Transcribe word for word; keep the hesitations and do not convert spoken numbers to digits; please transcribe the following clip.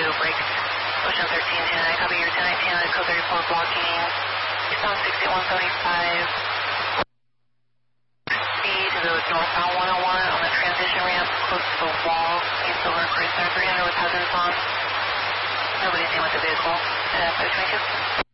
do a break. Ocean thirteen ten, I copy your ten nineteen at code thirty-four blocking. Eastbound sixty-one seventy-five. Speed to the northbound one oh one on the transition ramp close to the wall. East over Cruiser three hundred with hazards on. Nobody's seen with the vehicle. Uh, five twenty-two.